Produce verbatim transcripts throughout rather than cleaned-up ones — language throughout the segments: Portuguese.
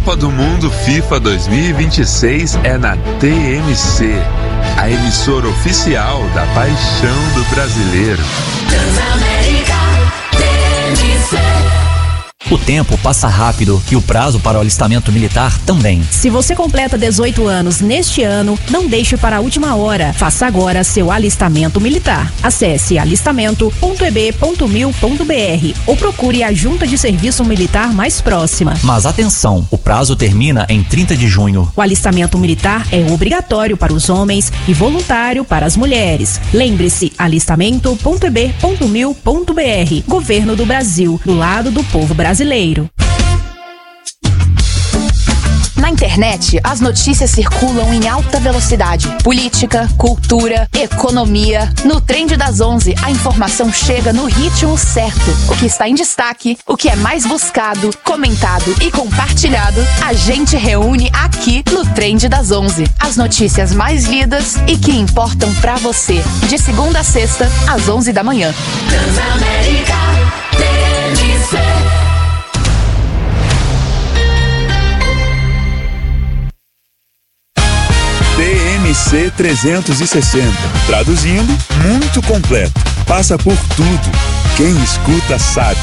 Copa do Mundo FIFA dois mil e vinte e seis é na T M C, a emissora oficial da paixão do brasileiro. Transamérica T M C. O tempo passa rápido e o prazo para o alistamento militar também. Se você completa dezoito anos neste ano, não deixe para a última hora. Faça agora seu alistamento militar. Acesse alistamento ponto e b ponto mil ponto b r ou procure a junta de serviço militar mais próxima. Mas atenção, o prazo termina em trinta de junho. O alistamento militar é obrigatório para os homens e voluntário para as mulheres. Lembre-se, alistamento ponto e b ponto mil ponto b r. Governo do Brasil, do lado do povo brasileiro. Na internet, as notícias circulam em alta velocidade. Política, cultura, economia. No Trend das onze, a informação chega no ritmo certo. O que está em destaque, o que é mais buscado, comentado e compartilhado, a gente reúne aqui no Trend das onze. As notícias mais lidas e que importam pra você. De segunda a sexta, às onze da manhã. Transamérica T M C. T M C trezentos e sessenta. Traduzindo, muito completo. Passa por tudo. Quem escuta sabe.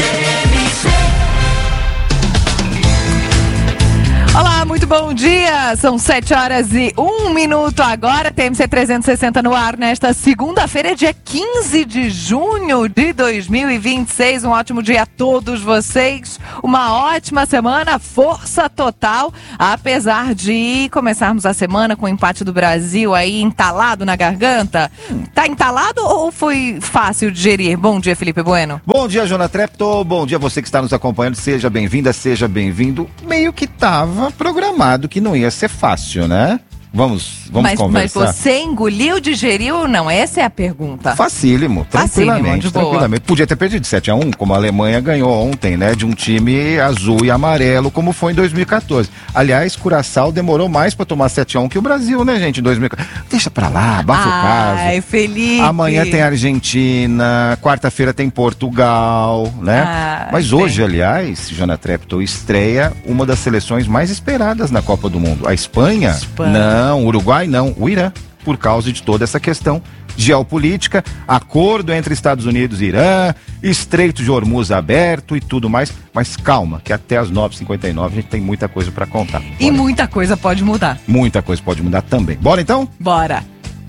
Olá, muito bom dia! São sete horas e um minuto agora, T M C trezentos e sessenta no ar nesta segunda-feira, dia quinze de junho de dois mil e vinte e seis. Um ótimo dia a todos vocês, uma ótima semana, força total, apesar de começarmos a semana com o empate do Brasil aí entalado na garganta. Tá entalado ou foi fácil de digerir? Bom dia, Felipe Bueno. Bom dia, Jona Trepto. Bom dia você que está nos acompanhando. Seja bem-vinda, seja bem-vindo. Meio que tava programado que não ia ser fácil, né? Vamos, vamos mas, conversar. Mas você engoliu, digeriu ou não? Essa é a pergunta. Facílimo, tranquilamente, Facílimo, de boa. tranquilamente. Podia ter perdido sete a um, como a Alemanha ganhou ontem, né? De um time azul e amarelo, como foi em dois mil e quatorze. Aliás, Curaçao demorou mais pra tomar sete a um que o Brasil, né, gente, em dois mil e quatorze. Deixa pra lá, abafa o caso. Ai, Felipe. Amanhã tem Argentina, quarta-feira tem Portugal, né? Ah, Mas tem. hoje, aliás, Jona Trepto, estreia uma das seleções mais esperadas na Copa do Mundo. A Espanha? Espanha. Não, o Uruguai não, o Irã, por causa de toda essa questão geopolítica, acordo entre Estados Unidos e Irã, Estreito de Hormuz aberto e tudo mais. Mas calma, que até as nove e cinquenta e nove a gente tem muita coisa pra contar. Bora. E muita coisa pode mudar. Muita coisa pode mudar também. Bora então? Bora.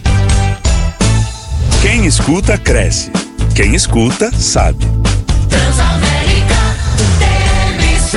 Quem escuta, cresce. Quem escuta, sabe. Transamérica T M C.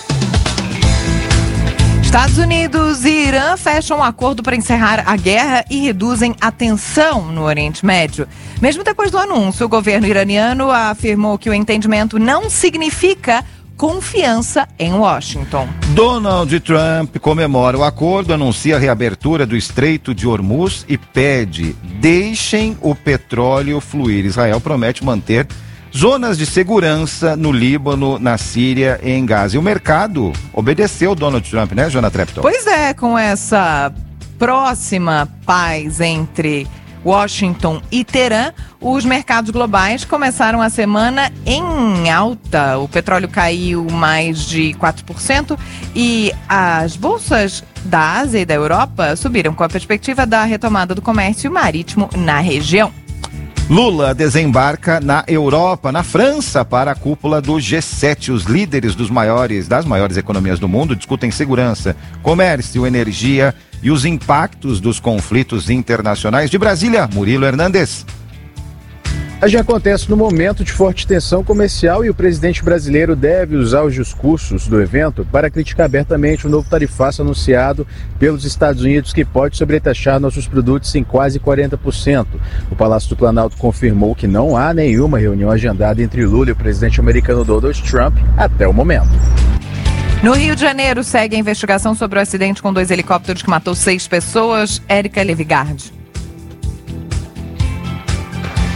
Estados Unidos e Irã fecham um acordo para encerrar a guerra e reduzem a tensão no Oriente Médio. Mesmo depois do anúncio, o governo iraniano afirmou que o entendimento não significa confiança em Washington. Donald Trump comemora o acordo, anuncia a reabertura do Estreito de Hormuz e pede: deixem o petróleo fluir. Israel promete manter zonas de segurança no Líbano, na Síria e em Gaza. E o mercado obedeceu Donald Trump, né, Jona Trepton? Pois é, com essa próxima paz entre Washington e Teherã, os mercados globais começaram a semana em alta. O petróleo caiu mais de quatro por cento e as bolsas da Ásia e da Europa subiram com a perspectiva da retomada do comércio marítimo na região. Lula desembarca na Europa, na França, para a cúpula do G sete. Os líderes dos maiores, das maiores economias do mundo discutem segurança, comércio, energia e os impactos dos conflitos internacionais. De Brasília, Murilo Hernandes. A já acontece no momento de forte tensão comercial e o presidente brasileiro deve usar os discursos do evento para criticar abertamente o novo tarifaço anunciado pelos Estados Unidos, que pode sobretaxar nossos produtos em quase quarenta por cento. O Palácio do Planalto confirmou que não há nenhuma reunião agendada entre Lula e o presidente americano Donald Trump até o momento. No Rio de Janeiro, segue a investigação sobre o acidente com dois helicópteros que matou seis pessoas. Érica Levigardi.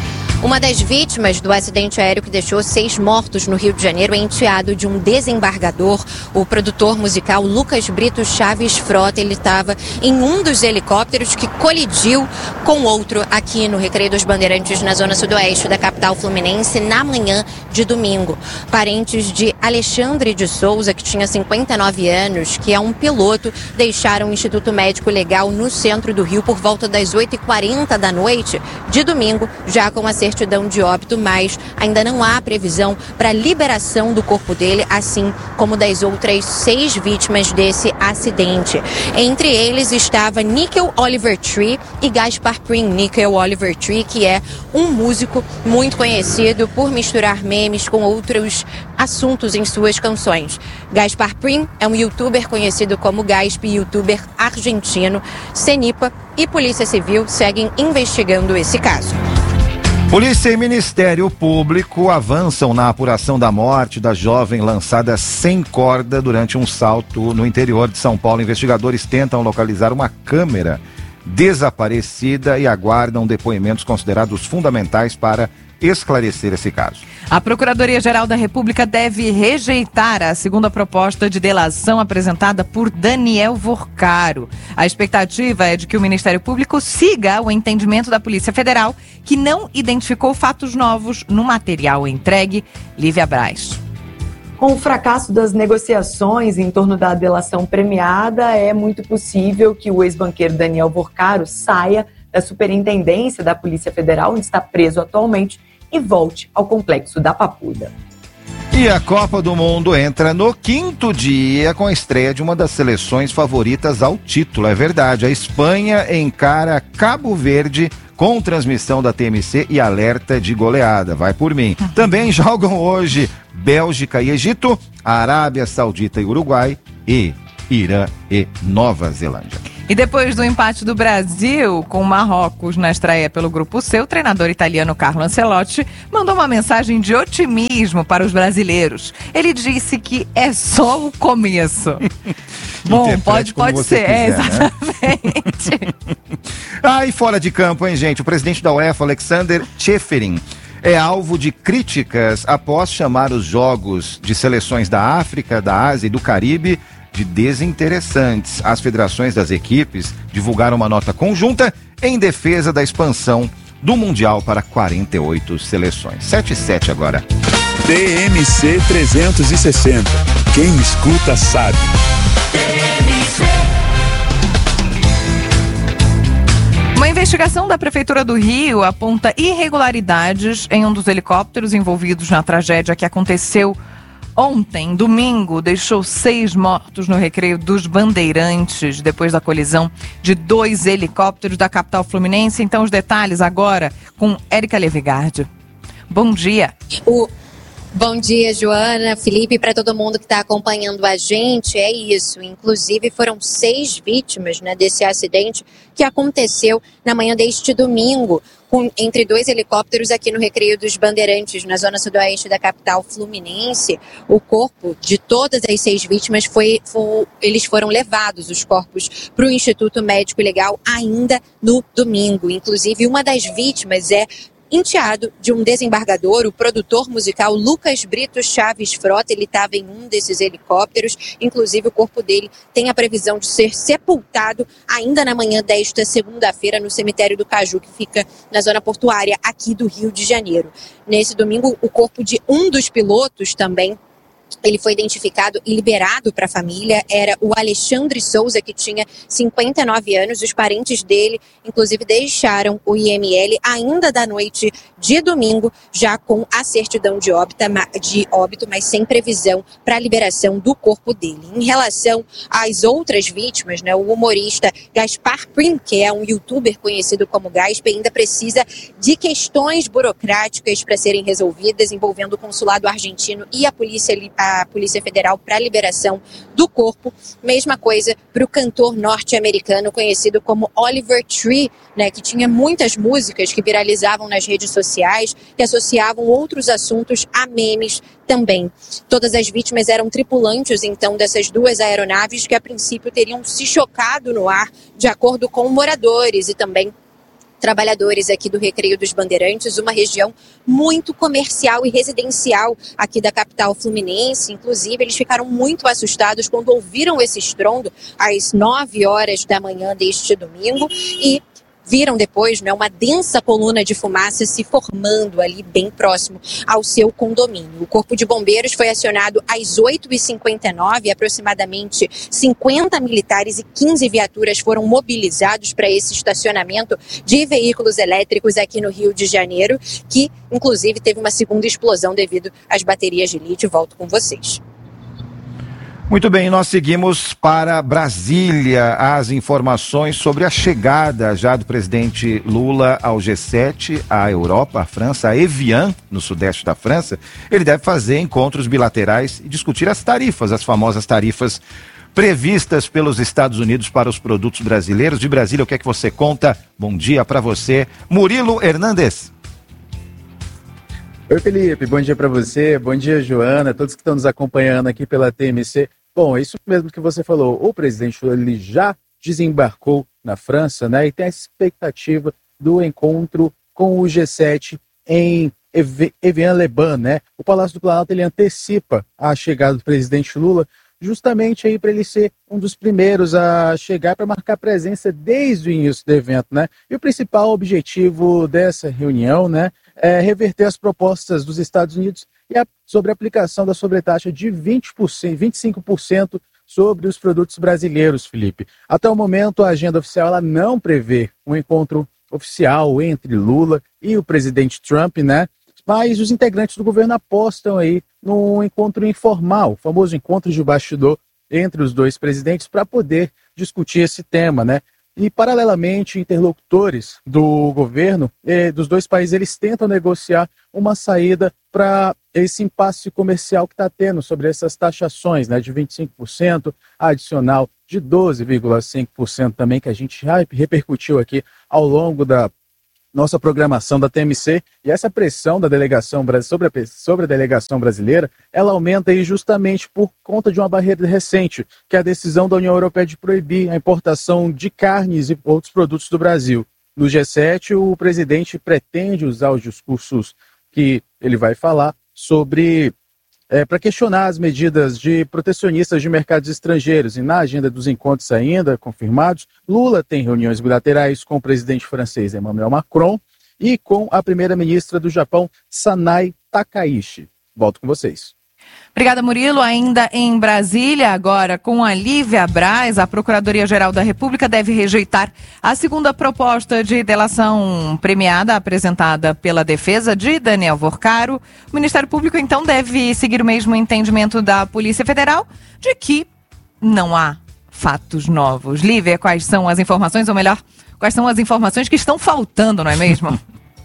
Uma das vítimas do acidente aéreo que deixou seis mortos no Rio de Janeiro é enteado de um desembargador, o produtor musical Lucas Brito Chaves Frota. Ele estava em um dos helicópteros que colidiu com outro aqui no Recreio dos Bandeirantes, na zona sudoeste da capital fluminense, na manhã de domingo. Parentes de Alexandre de Souza, que tinha cinquenta e nove anos, que é um piloto, deixaram o Instituto Médico Legal no centro do Rio por volta das oito e quarenta da noite de domingo, já com a certidão de óbito, mas ainda não há previsão para a liberação do corpo dele, assim como das outras seis vítimas desse acidente. Entre eles estava Nickel Oliver Tree e Gaspar Prim. Nickel Oliver Tree, que é um músico muito conhecido por misturar memes com outros assuntos em suas canções. Gaspar Prim é um youtuber conhecido como Gasp, youtuber argentino. Cenipa e Polícia Civil seguem investigando esse caso. Polícia e Ministério Público avançam na apuração da morte da jovem lançada sem corda durante um salto no interior de São Paulo. Investigadores tentam localizar uma câmera desaparecida e aguardam depoimentos considerados fundamentais para esclarecer esse caso. A Procuradoria-Geral da República deve rejeitar a segunda proposta de delação apresentada por Daniel Vorcaro. A expectativa é de que o Ministério Público siga o entendimento da Polícia Federal, que não identificou fatos novos no material entregue. Lívia Braz. Com o fracasso das negociações em torno da delação premiada, é muito possível que o ex-banqueiro Daniel Vorcaro saia da Superintendência da Polícia Federal, onde está preso atualmente, e volte ao Complexo da Papuda. E a Copa do Mundo entra no quinto dia com a estreia de uma das seleções favoritas ao título. É verdade, a Espanha encara Cabo Verde com transmissão da T M C e alerta de goleada. Vai por mim. Também jogam hoje Bélgica e Egito, Arábia Saudita e Uruguai e Irã e Nova Zelândia. E depois do empate do Brasil com o Marrocos na estreia pelo Grupo C, o treinador italiano Carlo Ancelotti mandou uma mensagem de otimismo para os brasileiros. Ele disse que é só o começo. Bom, pode, pode ser, quiser, é, exatamente. Né? Ah, e fora de campo, hein, gente? O presidente da UEFA, Alexander Ceferin, é alvo de críticas após chamar os jogos de seleções da África, da Ásia e do Caribe de desinteressantes. As federações das equipes divulgaram uma nota conjunta em defesa da expansão do Mundial para quarenta e oito seleções. sete e sete agora. T M C trezentos e sessenta. Quem escuta sabe. Uma investigação da Prefeitura do Rio aponta irregularidades em um dos helicópteros envolvidos na tragédia que aconteceu ontem, domingo, deixou seis mortos no Recreio dos Bandeirantes, depois da colisão de dois helicópteros da capital fluminense. Então, os detalhes agora com Érica Levigardi. Bom dia. O... Bom dia, Joana, Felipe, para todo mundo que está acompanhando a gente, é isso. Inclusive, foram seis vítimas, né, desse acidente que aconteceu na manhã deste domingo, com, entre dois helicópteros aqui no Recreio dos Bandeirantes, na zona sudoeste da capital fluminense. O corpo de todas as seis vítimas, foi, foi, eles foram levados, os corpos, para o Instituto Médico Legal ainda no domingo. Inclusive, uma das vítimas é enteado de um desembargador, o produtor musical Lucas Brito Chaves Frota. Ele estava em um desses helicópteros, inclusive o corpo dele tem a previsão de ser sepultado ainda na manhã desta segunda-feira no cemitério do Caju, que fica na zona portuária aqui do Rio de Janeiro. Nesse domingo, o corpo de um dos pilotos também, ele foi identificado e liberado para a família. Era o Alexandre Souza, que tinha cinquenta e nove anos. Os parentes dele, inclusive, deixaram o I M L ainda da noite de domingo, já com a certidão de óbito, de óbito mas sem previsão para a liberação do corpo dele. Em relação às outras vítimas, né, o humorista Gaspar Prim, que é um youtuber conhecido como Gasp, ainda precisa de questões burocráticas para serem resolvidas, envolvendo o consulado argentino e a polícia a Polícia Federal para a liberação do corpo. Mesma coisa para o cantor norte-americano conhecido como Oliver Tree, né, que tinha muitas músicas que viralizavam nas redes sociais, que associavam outros assuntos a memes também. Todas as vítimas eram tripulantes, então, dessas duas aeronaves que, a princípio, teriam se chocado no ar, de acordo com moradores e também trabalhadores aqui do Recreio dos Bandeirantes, uma região muito comercial e residencial aqui da capital fluminense. Inclusive, eles ficaram muito assustados quando ouviram esse estrondo às nove horas da manhã deste domingo e viram depois, né, uma densa coluna de fumaça se formando ali bem próximo ao seu condomínio. O Corpo de Bombeiros foi acionado às oito e cinquenta e nove, aproximadamente cinquenta militares e quinze viaturas foram mobilizados para esse estacionamento de veículos elétricos aqui no Rio de Janeiro, que inclusive teve uma segunda explosão devido às baterias de lítio. Volto com vocês. Muito bem, nós seguimos para Brasília. As informações sobre a chegada já do presidente Lula ao G sete, à Europa, à França, a Evian, no sudeste da França. Ele deve fazer encontros bilaterais e discutir as tarifas, as famosas tarifas previstas pelos Estados Unidos para os produtos brasileiros. De Brasília, o que é que você conta? Bom dia para você, Murilo Hernandes. Oi, Felipe, bom dia para você, bom dia, Joana, todos que estão nos acompanhando aqui pela T M C. Bom, é isso mesmo que você falou, o presidente Lula ele já desembarcou na França, né, e tem a expectativa do encontro com o G sete em Evian-les-Bains, né? O Palácio do Planalto ele antecipa a chegada do presidente Lula, justamente aí para ele ser um dos primeiros a chegar para marcar presença desde o início do evento, né? E o principal objetivo dessa reunião, né, é reverter as propostas dos Estados Unidos e a, sobre a aplicação da sobretaxa de vinte por cento, vinte e cinco por cento sobre os produtos brasileiros, Felipe. Até o momento, a agenda oficial ela não prevê um encontro oficial entre Lula e o presidente Trump, né? Mas os integrantes do governo apostam aí num encontro informal, o famoso encontro de bastidor entre os dois presidentes para poder discutir esse tema, né? E, paralelamente, interlocutores do governo, eh, dos dois países, eles tentam negociar uma saída para esse impasse comercial que está tendo sobre essas taxações, né, de vinte e cinco por cento, adicional de doze vírgula cinco por cento também, que a gente já repercutiu aqui ao longo da nossa programação da T M C, e essa pressão da delegação sobre a, sobre a delegação brasileira, ela aumenta aí justamente por conta de uma barreira recente, que é a decisão da União Europeia de proibir a importação de carnes e outros produtos do Brasil. No G sete, o presidente pretende usar os discursos que ele vai falar sobre É, para questionar as medidas de protecionistas de mercados estrangeiros. E na agenda dos encontros ainda confirmados, Lula tem reuniões bilaterais com o presidente francês Emmanuel Macron e com a primeira-ministra do Japão, Sanai Takaishi. Volto com vocês. Obrigada, Murilo. Ainda em Brasília, agora com a Lívia Braz, a Procuradoria-Geral da República deve rejeitar a segunda proposta de delação premiada apresentada pela defesa de Daniel Vorcaro. O Ministério Público, então, deve seguir o mesmo entendimento da Polícia Federal de que não há fatos novos. Lívia, quais são as informações, ou melhor, quais são as informações que estão faltando, não é mesmo?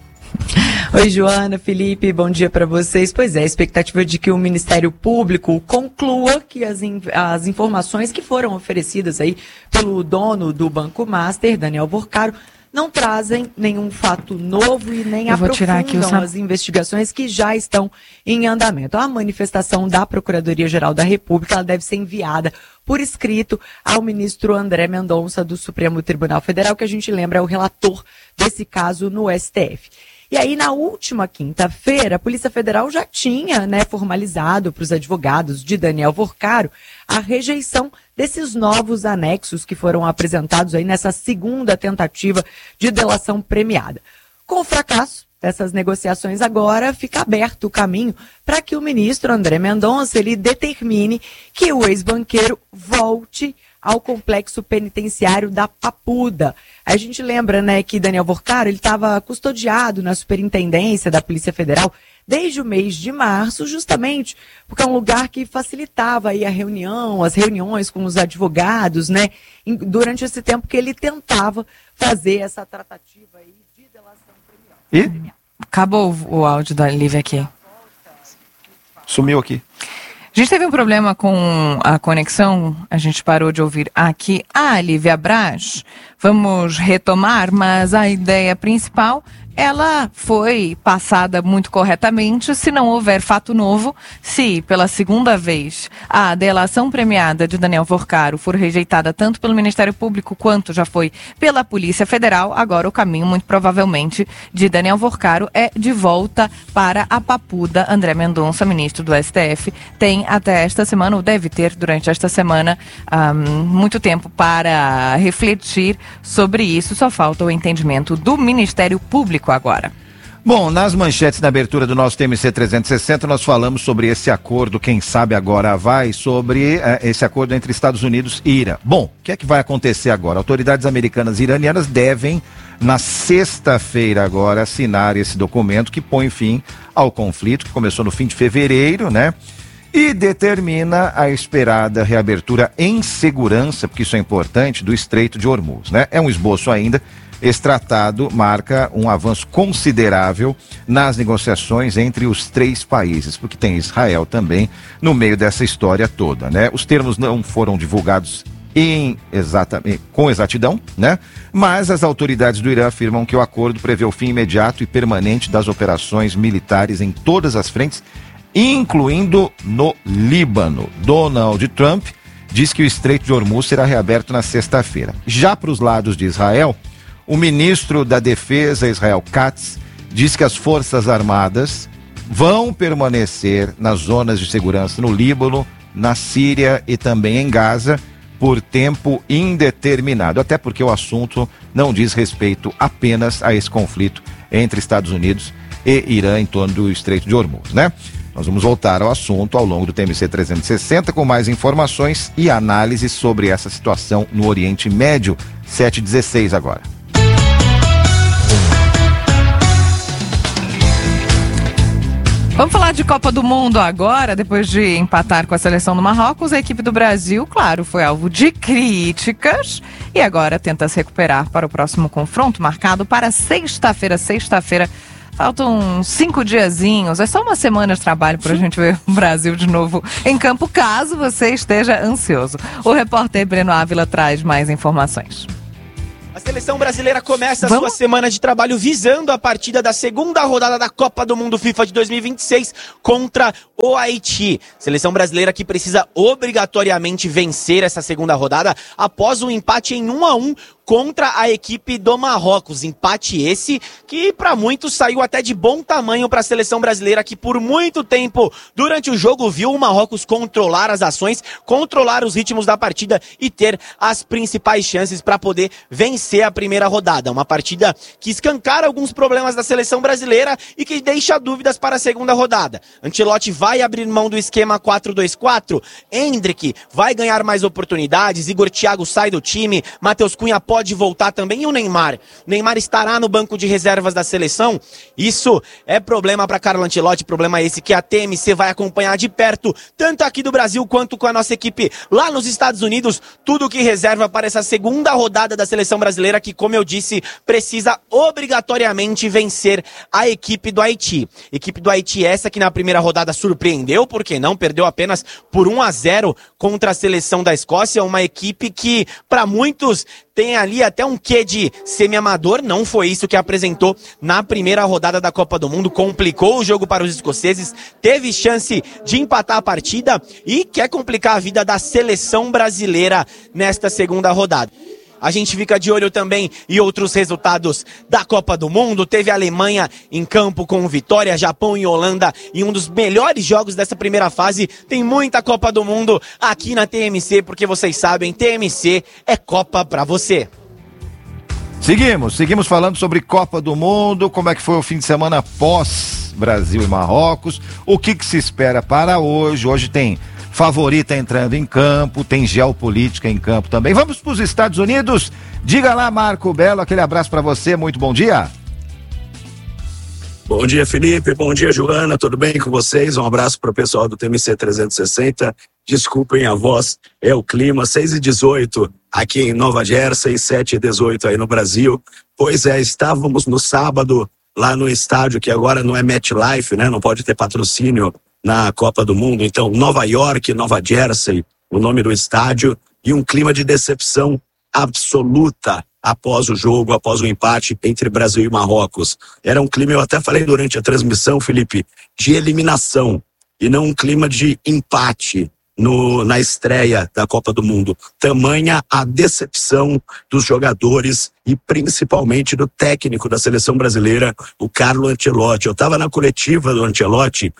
Oi, Joana, Felipe, bom dia para vocês. Pois é, a expectativa de que o Ministério Público conclua que as, in, as informações que foram oferecidas aí pelo dono do Banco Master, Daniel Vorcaro, não trazem nenhum fato novo e nem Eu vou tirar aqui o aprofundam as investigações que já estão em andamento. A manifestação da Procuradoria-Geral da República ela deve ser enviada por escrito ao ministro André Mendonça do Supremo Tribunal Federal, que a gente lembra é o relator desse caso no S T F. E aí, na última quinta-feira, a Polícia Federal já tinha, né, formalizado para os advogados de Daniel Vorcaro a rejeição desses novos anexos que foram apresentados aí nessa segunda tentativa de delação premiada. Com o fracasso dessas negociações agora, fica aberto o caminho para que o ministro André Mendonça ele determine que o ex-banqueiro volte ao complexo penitenciário da Papuda. A gente lembra, né, que Daniel Vorcaro ele estava custodiado na superintendência da Polícia Federal desde o mês de março, justamente porque é um lugar que facilitava aí a reunião, as reuniões com os advogados, né, durante esse tempo que ele tentava fazer essa tratativa aí de delação premiada. E? Acabou o áudio da Lívia aqui. Sumiu aqui. A gente teve um problema com a conexão, a gente parou de ouvir aqui a Lívia Braz. Vamos retomar, mas a ideia principal ela foi passada muito corretamente. Se não houver fato novo, se pela segunda vez a delação premiada de Daniel Vorcaro for rejeitada tanto pelo Ministério Público quanto já foi pela Polícia Federal, agora o caminho, muito provavelmente, de Daniel Vorcaro é de volta para a papuda. André Mendonça, ministro do S T F, tem até esta semana, ou deve ter durante esta semana, um, muito tempo para refletir sobre isso. Só falta o entendimento do Ministério Público agora. Bom, nas manchetes da abertura do nosso T M C trezentos e sessenta, nós falamos sobre esse acordo, quem sabe agora vai, sobre eh, esse acordo entre Estados Unidos e Irã. Bom, o que é que vai acontecer agora? Autoridades americanas e iranianas devem, na sexta-feira agora, assinar esse documento que põe fim ao conflito, que começou no fim de fevereiro, né? E determina a esperada reabertura em segurança, porque isso é importante, do Estreito de Hormuz, né? É um esboço ainda. Esse tratado marca um avanço considerável nas negociações entre os três países, porque tem Israel também no meio dessa história toda, né? Os termos não foram divulgados em exatamente, com exatidão, né? Mas as autoridades do Irã afirmam que o acordo prevê o fim imediato e permanente das operações militares em todas as frentes, incluindo no Líbano. Donald Trump diz que o Estreito de Hormuz será reaberto na sexta-feira. Já para os lados de Israel, o ministro da Defesa, Israel Katz, diz que as Forças Armadas vão permanecer nas zonas de segurança no Líbano, na Síria e também em Gaza por tempo indeterminado, até porque o assunto não diz respeito apenas a esse conflito entre Estados Unidos e Irã em torno do Estreito de Hormuz, né? Nós vamos voltar ao assunto ao longo do T M C trezentos e sessenta com mais informações e análises sobre essa situação no Oriente Médio. sete e dezesseis agora. Vamos falar de Copa do Mundo agora, depois de empatar com a seleção do Marrocos. A equipe do Brasil, claro, foi alvo de críticas e agora tenta se recuperar para o próximo confronto, marcado para sexta-feira. Sexta-feira, faltam cinco diazinhos, é só uma semana de trabalho para a gente ver o Brasil de novo em campo, caso você esteja ansioso. O repórter Breno Ávila traz mais informações. A seleção brasileira começa a Vamos? sua semana de trabalho visando a partida da segunda rodada da Copa do Mundo FIFA de dois mil e vinte e seis contra o Haiti. Seleção brasileira que precisa obrigatoriamente vencer essa segunda rodada após um empate em um a um contra a equipe do Marrocos. Empate esse que para muitos saiu até de bom tamanho para a seleção brasileira, que por muito tempo durante o jogo viu o Marrocos controlar as ações, controlar os ritmos da partida e ter as principais chances para poder vencer a primeira rodada. Uma partida que escancara alguns problemas da seleção brasileira e que deixa dúvidas para a segunda rodada. Ancelotti vai abrir mão do esquema quatro dois quatro, Endrick vai ganhar mais oportunidades, Igor Thiago sai do time, Matheus Cunha pode pode voltar também, e o Neymar? O Neymar estará no banco de reservas da seleção? Isso é problema para Carlo Ancelotti, problema esse que a T M C vai acompanhar de perto, tanto aqui do Brasil quanto com a nossa equipe lá nos Estados Unidos, tudo que reserva para essa segunda rodada da seleção brasileira, que, como eu disse, precisa obrigatoriamente vencer a equipe do Haiti. Equipe do Haiti essa que na primeira rodada surpreendeu, porque não perdeu apenas por um a zero contra a seleção da Escócia, uma equipe que, para muitos, tem ali até um quê de semi-amador. Não foi isso que apresentou na primeira rodada da Copa do Mundo, complicou o jogo para os escoceses, teve chance de empatar a partida e quer complicar a vida da seleção brasileira nesta segunda rodada. A gente fica de olho também em outros resultados da Copa do Mundo. Teve a Alemanha em campo com vitória, Japão e Holanda em um dos melhores jogos dessa primeira fase. Tem muita Copa do Mundo aqui na T M C, porque vocês sabem, T M C é Copa pra você. Seguimos, seguimos falando sobre Copa do Mundo, como é que foi o fim de semana pós Brasil e Marrocos, o que que se espera para hoje. Hoje tem favorita entrando em campo, tem geopolítica em campo também. Vamos para os Estados Unidos. Diga lá, Marco Belo, aquele abraço para você, muito bom dia. Bom dia, Felipe, bom dia, Joana, tudo bem com vocês? Um abraço para o pessoal do T M C trezentos e sessenta. Desculpem a voz, é o clima, seis e dezoito aqui em Nova Jersey, sete e dezoito aí no Brasil. Pois é, estávamos no sábado lá no estádio, que agora não é MetLife, né? Não pode ter patrocínio na Copa do Mundo. Então, Nova York, Nova Jersey, o nome do estádio, e um clima de decepção absoluta após o jogo, após o empate entre Brasil e Marrocos. Era um clima, eu até falei durante a transmissão, Felipe, de eliminação e não um clima de empate no, na estreia da Copa do Mundo. Tamanha a decepção dos jogadores e principalmente do técnico da seleção brasileira, o Carlo Ancelotti. Eu estava na coletiva do Ancelotti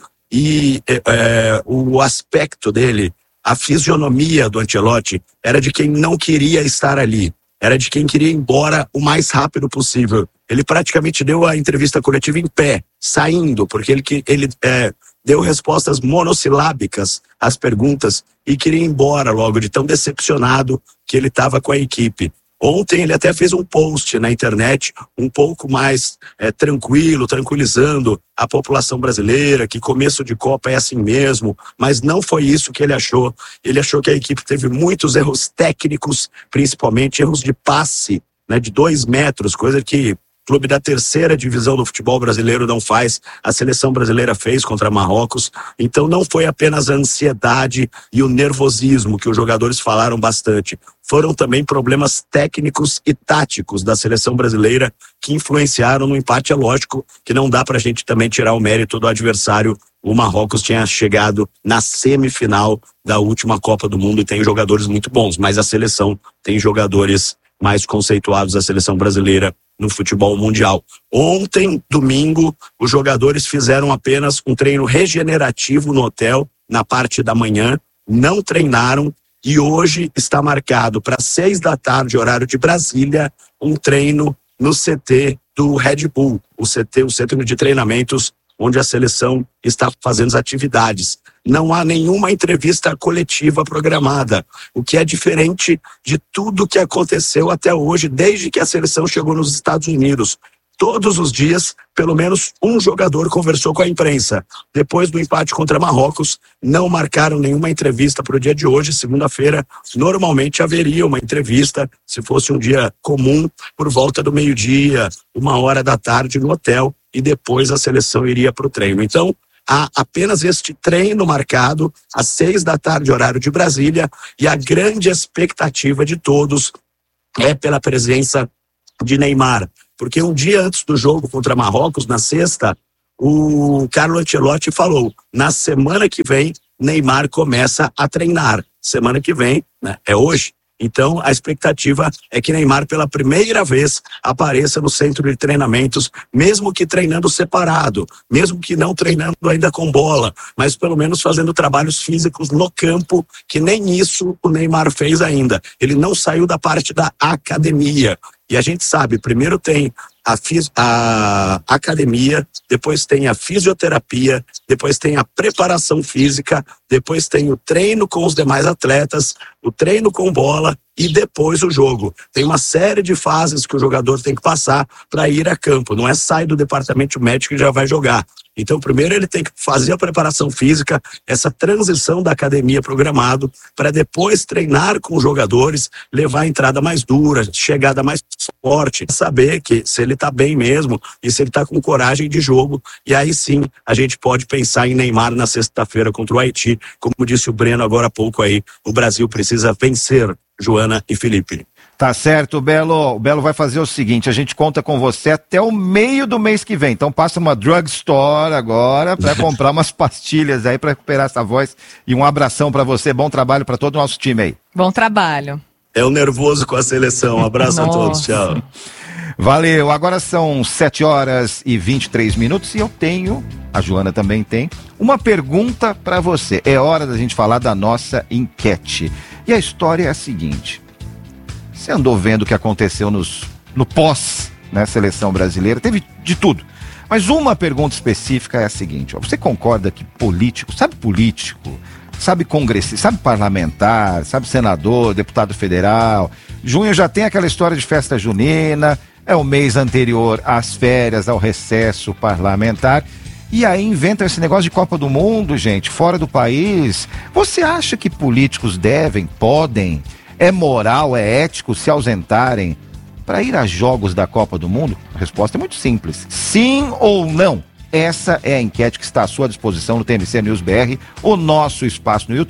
e é, o aspecto dele, a fisionomia do Ancelotti era de quem não queria estar ali. Era de quem queria ir embora o mais rápido possível. Ele praticamente deu a entrevista coletiva em pé, saindo, porque ele, ele é, deu respostas monossilábicas às perguntas e queria ir embora logo, de tão decepcionado que ele estava com a equipe. Ontem ele até fez um post na internet um pouco mais é, tranquilo, tranquilizando a população brasileira, que começo de Copa é assim mesmo, mas não foi isso que ele achou. Ele achou que a equipe teve muitos erros técnicos, principalmente erros de passe, né, de dois metros, coisa que o clube da terceira divisão do futebol brasileiro não faz, a seleção brasileira fez contra Marrocos. Então não foi apenas a ansiedade e o nervosismo que os jogadores falaram bastante, foram também problemas técnicos e táticos da seleção brasileira que influenciaram no empate. É lógico que não dá pra gente também tirar o mérito do adversário. O Marrocos tinha chegado na semifinal da última Copa do Mundo e tem jogadores muito bons, mas a seleção tem jogadores mais conceituados, a seleção brasileira, no futebol mundial. Ontem, domingo, os jogadores fizeram apenas um treino regenerativo no hotel, na parte da manhã, não treinaram, e hoje está marcado para seis da tarde, horário de Brasília, um treino no C T do Red Bull, o C T, o Centro de Treinamentos, onde a seleção está fazendo as atividades. Não há nenhuma entrevista coletiva programada, o que é diferente de tudo que aconteceu até hoje, desde que a seleção chegou nos Estados Unidos. Todos os dias, pelo menos um jogador conversou com a imprensa. Depois do empate contra Marrocos, não marcaram nenhuma entrevista para o dia de hoje, segunda-feira. Normalmente haveria uma entrevista, se fosse um dia comum, por volta do meio-dia, uma hora da tarde no hotel, e depois a seleção iria para o treino. Então, há apenas este treino marcado às seis da tarde, horário de Brasília, e a grande expectativa de todos é pela presença de Neymar. Porque um dia antes do jogo contra Marrocos, na sexta, o Carlo Ancelotti falou, na semana que vem, Neymar começa a treinar. Semana que vem, né, é hoje. Então, a expectativa é que Neymar, pela primeira vez, apareça no centro de treinamentos, mesmo que treinando separado, mesmo que não treinando ainda com bola, mas pelo menos fazendo trabalhos físicos no campo, que nem isso o Neymar fez ainda. Ele não saiu da parte da academia. E a gente sabe, primeiro tem a, fis- a academia, depois tem a fisioterapia, depois tem a preparação física, depois tem o treino com os demais atletas, o treino com bola e depois o jogo. Tem uma série de fases que o jogador tem que passar para ir a campo. Não é sair do departamento médico e já vai jogar. Então, primeiro ele tem que fazer a preparação física, essa transição da academia programado, para depois treinar com os jogadores, levar a entrada mais dura, chegada mais forte, saber que se ele está bem mesmo e se ele está com coragem de jogo. E aí sim, a gente pode pensar em Neymar na sexta-feira contra o Haiti. Como disse o Breno agora há pouco aí, o Brasil precisa vencer, Joana e Felipe. Tá certo, Belo. O Belo vai fazer o seguinte, a gente conta com você até o meio do mês que vem. Então passa uma drugstore agora para comprar umas pastilhas aí para recuperar essa voz. E um abração para você, bom trabalho para todo o nosso time aí. Bom trabalho. É o nervoso com a seleção. Um abraço a todos, tchau. Valeu, agora são sete horas e vinte e três minutos e eu tenho, a Joana também tem, uma pergunta para você. É hora da gente falar da nossa enquete. E a história é a seguinte... Você andou vendo o que aconteceu nos, no pós, né, seleção brasileira, teve de tudo. Mas uma pergunta específica é a seguinte, ó, você concorda que político, sabe político, sabe congressista, sabe parlamentar, sabe senador, deputado federal, junho já tem aquela história de festa junina, é o mês anterior às férias, ao recesso parlamentar, e aí inventam esse negócio de Copa do Mundo, gente, fora do país. Você acha que políticos devem, podem... É moral, é ético se ausentarem para ir a jogos da Copa do Mundo? A resposta é muito simples. Sim ou não? Essa é a enquete que está à sua disposição no T M C News B R, o nosso espaço no YouTube.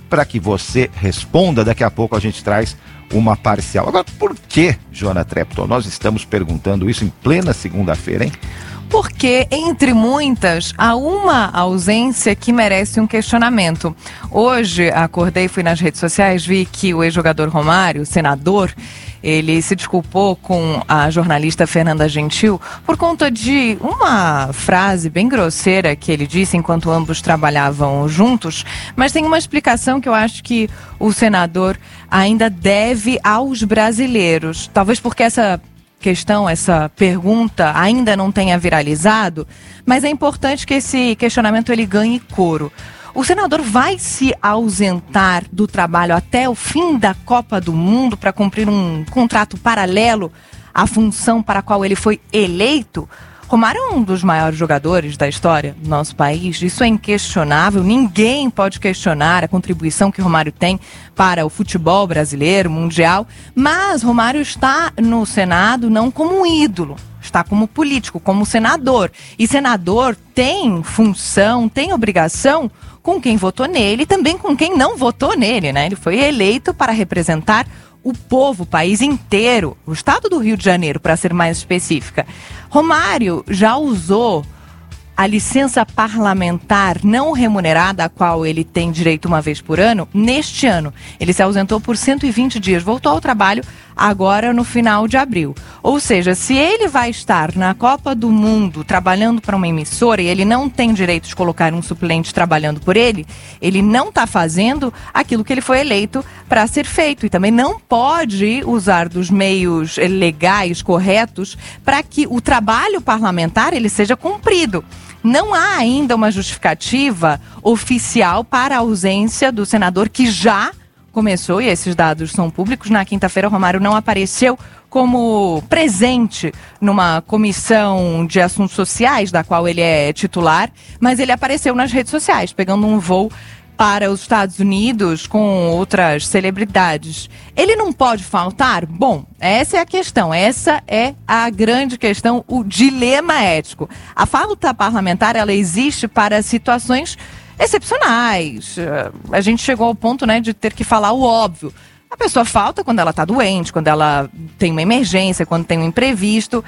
para que você responda. Daqui a pouco a gente traz uma parcial. Agora, por que, Joana Trepton, nós estamos perguntando isso em plena segunda-feira, hein? Porque, entre muitas, há uma ausência que merece um questionamento. Hoje, acordei, fui nas redes sociais, vi que o ex-jogador Romário, senador, ele se desculpou com a jornalista Fernanda Gentil por conta de uma frase bem grosseira que ele disse enquanto ambos trabalhavam juntos, mas tem uma explicação que eu acho que o senador ainda deve aos brasileiros. Talvez porque essa questão, essa pergunta ainda não tenha viralizado, mas é importante que esse questionamento ele ganhe coro. O senador vai se ausentar do trabalho até o fim da Copa do Mundo para cumprir um contrato paralelo à função para a qual ele foi eleito? Romário é um dos maiores jogadores da história do nosso país, isso é inquestionável, ninguém pode questionar a contribuição que Romário tem para o futebol brasileiro, mundial, mas Romário está no Senado não como um ídolo, está como político, como senador, e senador tem função, tem obrigação com quem votou nele e também com quem não votou nele, né? Ele foi eleito para representar o povo, o país inteiro, o estado do Rio de Janeiro, para ser mais específica. Romário já usou a licença parlamentar não remunerada, a qual ele tem direito uma vez por ano, neste ano. Ele se ausentou por cento e vinte dias, voltou ao trabalho agora no final de abril. Ou seja, se ele vai estar na Copa do Mundo trabalhando para uma emissora e ele não tem direito de colocar um suplente trabalhando por ele, ele não está fazendo aquilo que ele foi eleito para ser feito. E também não pode usar dos meios legais corretos para que o trabalho parlamentar ele seja cumprido. Não há ainda uma justificativa oficial para a ausência do senador que já começou, e esses dados são públicos. Na quinta-feira, Romário não apareceu como presente numa comissão de assuntos sociais, da qual ele é titular, mas ele apareceu nas redes sociais, pegando um voo para os Estados Unidos com outras celebridades. Ele não pode faltar? Bom, essa é a questão, essa é a grande questão, o dilema ético. A falta parlamentar, ela existe para situações excepcionais. A gente chegou ao ponto, né, de ter que falar o óbvio. A pessoa falta quando ela está doente, quando ela tem uma emergência, quando tem um imprevisto,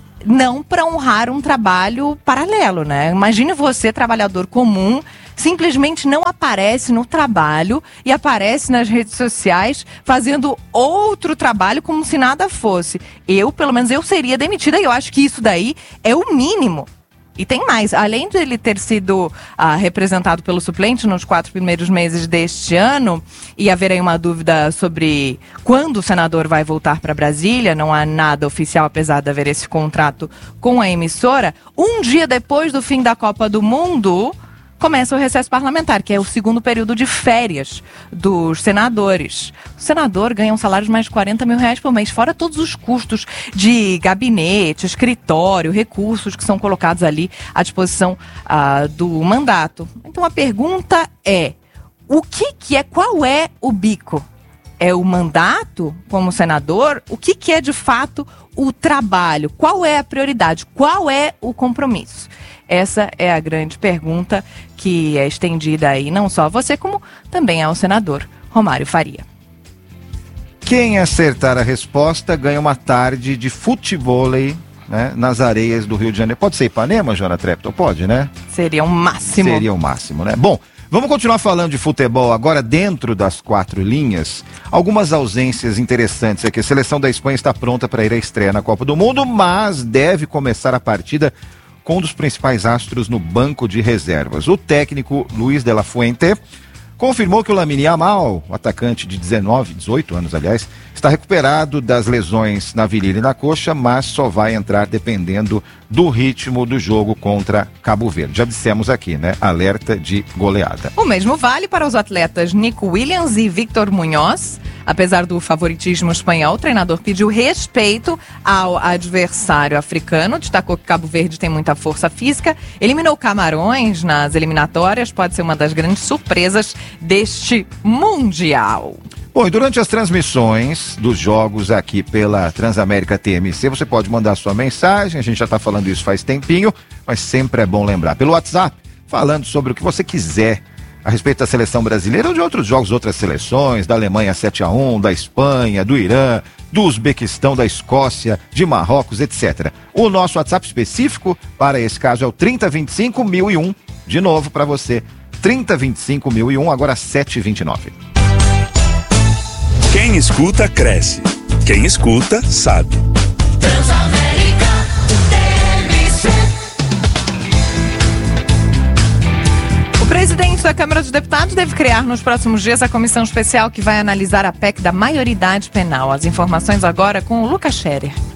não para honrar um trabalho paralelo, né? Imagine você, trabalhador comum, simplesmente não aparece no trabalho e aparece nas redes sociais fazendo outro trabalho como se nada fosse. Eu, pelo menos, eu seria demitida e eu acho que isso daí é o mínimo. E tem mais, além de ele ter sido ah, representado pelo suplente nos quatro primeiros meses deste ano, e haver aí uma dúvida sobre quando o senador vai voltar para Brasília, não há nada oficial, apesar de haver esse contrato com a emissora, um dia depois do fim da Copa do Mundo, começa o recesso parlamentar, que é o segundo período de férias dos senadores. O senador ganha um salário de mais de quarenta mil reais por mês, fora todos os custos de gabinete, escritório, recursos que são colocados ali à disposição ah, do mandato. Então a pergunta é, o que que é, qual é o bico? É o mandato como senador? O que que é de fato o trabalho? Qual é a prioridade? Qual é o compromisso? Essa é a grande pergunta que é estendida aí não só a você, como também ao senador Romário Faria. Quem acertar a resposta ganha uma tarde de futevôlei, né, nas areias do Rio de Janeiro. Pode ser Ipanema, Joana Trepton? Pode, né? Seria o máximo. Seria o máximo, né? Bom, vamos continuar falando de futebol agora dentro das quatro linhas. Algumas ausências interessantes aqui. A seleção da Espanha está pronta para ir à estreia na Copa do Mundo, mas deve começar a partida com um dos principais astros no banco de reservas. O técnico Luiz de la Fuente confirmou que o Lamine Yamal, o atacante de dezenove, dezoito anos, aliás, está recuperado das lesões na virilha e na coxa, mas só vai entrar dependendo do ritmo do jogo contra Cabo Verde. Já dissemos aqui, né? Alerta de goleada. O mesmo vale para os atletas Nico Williams e Victor Munhoz. Apesar do favoritismo espanhol, o treinador pediu respeito ao adversário africano, destacou que Cabo Verde tem muita força física, eliminou Camarões nas eliminatórias, pode ser uma das grandes surpresas deste Mundial. Bom, e durante as transmissões dos jogos aqui pela Transamérica T M C, você pode mandar sua mensagem, a gente já está falando isso faz tempinho, mas sempre é bom lembrar. Pelo WhatsApp, falando sobre o que você quiser a respeito da seleção brasileira ou de outros jogos, outras seleções, da Alemanha sete a um, da Espanha, do Irã, do Uzbequistão, da Escócia, de Marrocos, etcétera. O nosso WhatsApp específico para esse caso é o trinta, vinte e cinco, mil e um. De novo para você, trinta, vinte e cinco, mil e um, agora sete e vinte e nove. Quem escuta, cresce. Quem escuta, sabe. Transamérica T M C. O presidente da Câmara dos Deputados deve criar nos próximos dias a comissão especial que vai analisar a P E C da maioridade penal. As informações agora com o Lucas Scherer.